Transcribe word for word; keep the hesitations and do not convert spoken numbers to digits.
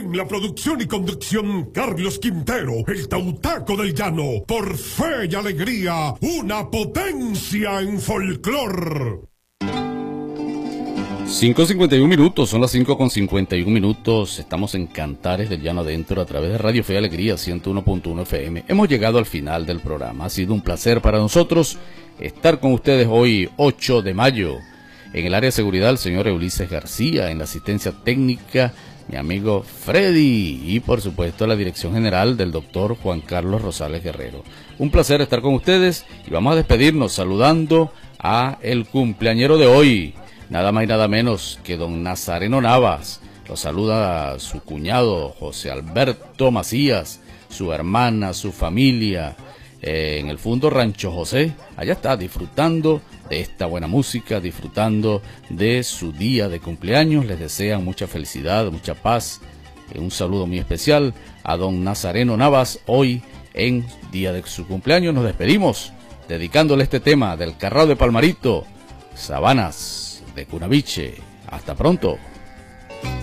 En la producción y conducción, Carlos Quintero, el Tautaco del Llano. Por fe y alegría, una potencia en folclor. cinco cincuenta y uno minutos, son las cinco con cincuenta y uno minutos. Estamos en Cantares del Llano Adentro a través de Radio Fe y Alegría ciento uno punto uno F M. Hemos llegado al final del programa. Ha sido un placer para nosotros estar con ustedes hoy, ocho de mayo. En el área de seguridad, el señor Ulises García. En la asistencia técnica, mi amigo Freddy. Y por supuesto, la dirección general del doctor Juan Carlos Rosales Guerrero. Un placer estar con ustedes y vamos a despedirnos saludando a el cumpleañero de hoy. Nada más y nada menos que don Nazareno Navas. Lo saluda a su cuñado José Alberto Macías, su hermana, su familia, eh, en el Fundo Rancho José. Allá está disfrutando de esta buena música, disfrutando de su día de cumpleaños. Les desean mucha felicidad, mucha paz. Eh, un saludo muy especial a don Nazareno Navas hoy en día de su cumpleaños. Nos despedimos dedicándole este tema del Carrao de Palmarito, Sabanas de Cunaviche. Hasta pronto.